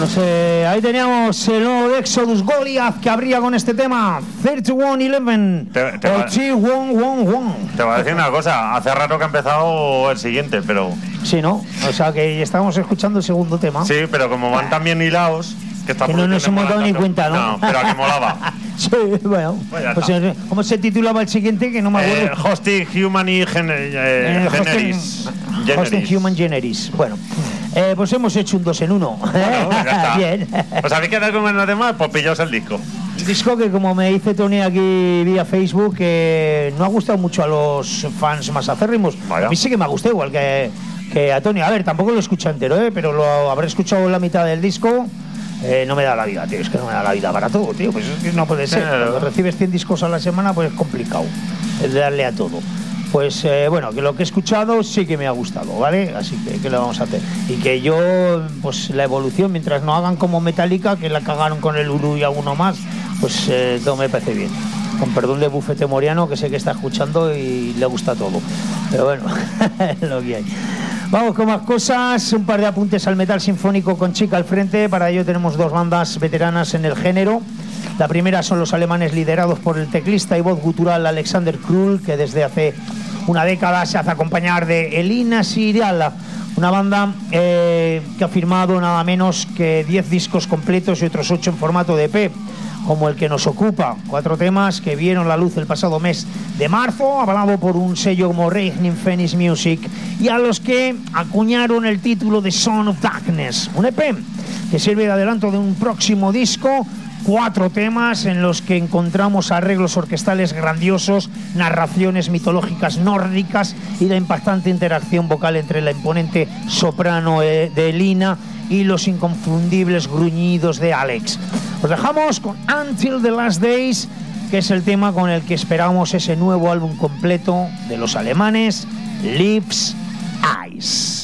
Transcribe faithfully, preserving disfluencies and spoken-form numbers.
No sé, ahí teníamos el nuevo de Exodus, Goliath, que abría con este tema treinta y uno once Te, te, o va, treinta y uno once. Te voy a decir una cosa, hace rato que ha empezado el siguiente, pero... Sí, ¿no? O sea que estábamos escuchando el segundo tema. Sí, pero como van tan bien hilados... Que, que no nos hemos dado ni cuenta, ¿no? No, pero a que molaba. Sí, bueno. Pues ya pues, está. ¿cómo se titulaba el siguiente? Que no me acuerdo. Eh, Hosting Human y gen, eh, Eh, Generis. Hosting, Generis. Hosting Human Generis. Bueno, eh, pues hemos hecho un dos en uno. Bueno, ya está. Bien. ¿Os habéis quedado con los demás? Pues pillaos el disco. Un disco que, como me dice Tony aquí vía Facebook, que no ha gustado mucho a los fans más acérrimos. Vaya. A mí sí que me ha gustado, igual que, que a Tony. A ver, tampoco lo he escuchado entero, ¿eh? Pero lo habré escuchado la mitad del disco. Eh, no me da la vida, tío, es que no me da la vida para todo, tío, pues es que no puede ser. Cuando recibes cien discos a la semana, pues es complicado el darle a todo. Pues eh, bueno, que lo que he escuchado sí que me ha gustado, ¿vale? Así que, ¿qué le vamos a hacer? Y que yo, pues la evolución, mientras no hagan como Metallica, que la cagaron con el Uru y alguno más, pues eh, todo me parece bien. Con perdón de Bufete Moriano, que sé que está escuchando y le gusta todo. Pero bueno, es lo que hay. Vamos con más cosas, un par de apuntes al metal sinfónico con Chica al frente. Para ello tenemos dos bandas veteranas en el género. La primera son los alemanes, liderados por el teclista y voz gutural Alexander Krull, que desde hace una década se hace acompañar de Elina Siriala, una banda eh, que ha firmado nada menos que diez discos completos y otros ocho en formato de E P, como el que nos ocupa. Cuatro temas que vieron la luz el pasado mes de marzo, avalado por un sello como Reigning Phoenix Music, y a los que acuñaron el título de Son of Darkness, un E P que sirve de adelanto de un próximo disco. Cuatro temas en los que encontramos arreglos orquestales grandiosos, narraciones mitológicas nórdicas y la impactante interacción vocal entre la imponente soprano de Elina y los inconfundibles gruñidos de Alex. Os dejamos con Until the Last Days, que es el tema con el que esperamos ese nuevo álbum completo de los alemanes, Lips Eyes.